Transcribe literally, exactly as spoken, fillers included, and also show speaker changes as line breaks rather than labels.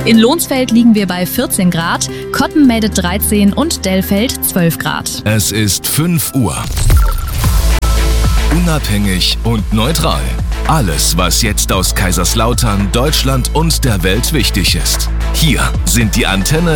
In Lohnsfeld liegen wir bei vierzehn Grad, Cotten meldet dreizehn und Dellfeld zwölf Grad.
Es ist fünf Uhr. Unabhängig und neutral. Alles, was jetzt aus Kaiserslautern, Deutschland und der Welt wichtig ist. Hier sind die Antenne